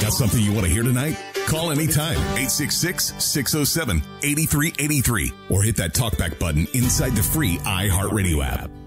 Got something you want to hear tonight? Call anytime, 866-607-8383, or hit that talkback button inside the free iHeartRadio app.